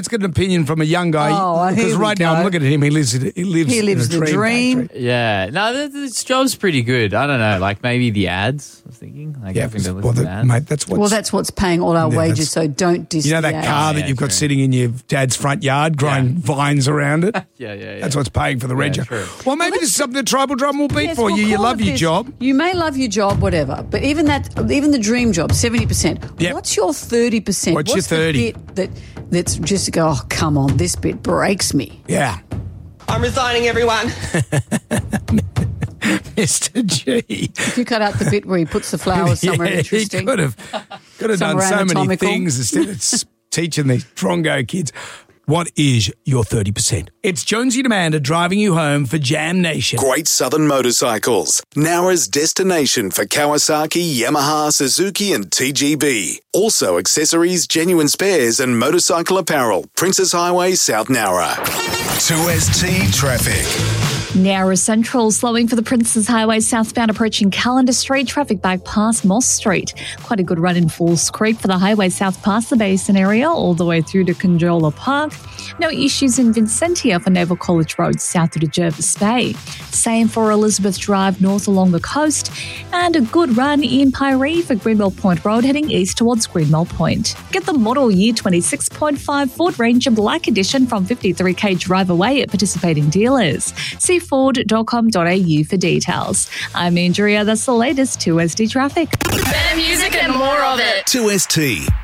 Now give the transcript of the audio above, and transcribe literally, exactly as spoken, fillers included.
Let's get an opinion from a young guy. Oh, here because we right now go. I'm looking at him. He lives. in- He lives. He lives in a the dream. dream. factory. Yeah. No, th- this job's pretty good. I don't know. Like maybe the ads, I was thinking. Like Yeah, having to well, listen the, to ads. mate. That's what's. Well, that's what's paying all our Yeah, wages, that's- so don't diss you know the that ads. car Yeah, that you've got true. sitting in your dad's front yard, growing Yeah. vines around it. yeah, yeah, yeah. That's what's paying for the Yeah, reg. true. Well, maybe this is something the Tribal Drum will beat Yes, for we'll you. You call love it your this. job. You may love your job, whatever, but even that, even the dream job, seventy percent. Yep. What's your thirty percent? What's your thirty? The bit that that's just to go? Oh, come on, this bit breaks me. Yeah, I'm resigning, everyone. Mister G. If you cut out the bit where he puts the flowers somewhere yeah, interesting, He could have, could have done Somewhere so many anatomical. things instead of s- teaching these Drongo kids. What is your thirty percent? It's Jonesy and Amanda driving you home for Jam Nation. Great Southern Motorcycles, Nowra's destination for Kawasaki, Yamaha, Suzuki and T G B. Also accessories, genuine spares and motorcycle apparel. Princess Highway, South Nowra. two S T Traffic. Nowra Central slowing for the Princess Highway southbound approaching Calendar Street. Traffic back past Moss Street. Quite a good run in Falls Creek for the highway south past the Basin area all the way through to Conjola Park. No issues in Vincentia for Naval College Road south of the Jervis Bay. Same for Elizabeth Drive north along the coast. And a good run in Piree for Greenwell Point Road heading east towards Greenwell Point. Get the model year twenty-six point five Ford Ranger Black Edition from fifty-three K drive away at participating dealers. See ford dot com dot a u for details. I'm Andrea. That's the latest two S D traffic. Better music and more of it. two S T